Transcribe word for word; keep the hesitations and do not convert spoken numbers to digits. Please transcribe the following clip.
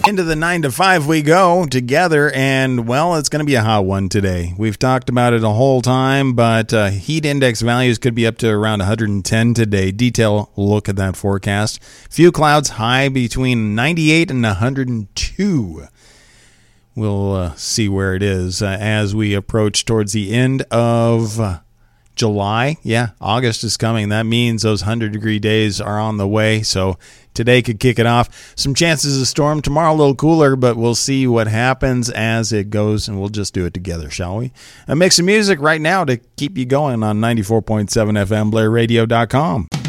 Into the nine to five we go together, and, well, it's going to be a hot one today. We've talked about it a whole time, but uh, heat index values could be up to around one hundred ten today. Detail look at that forecast. Few clouds, high between ninety-eight and one hundred two. We'll uh, see where it is uh, as we approach towards the end of uh, July. Yeah, August is coming. That means those one hundred degree days are on the way, so today could kick it off. Some chances of storm. Tomorrow a little cooler, but we'll see what happens as it goes, and we'll just do it together, shall we? A mix of music right now to keep you going on ninety-four point seven F M, Blair Radio dot com.